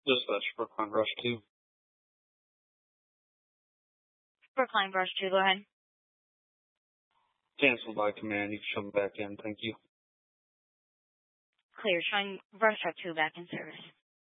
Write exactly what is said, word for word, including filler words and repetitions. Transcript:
Dispatch Brookline Rush two. Brookline Rush two, go ahead. Canceled by command. You can shove it back in. Thank you. Clear. Showing Rush Truck two back in service.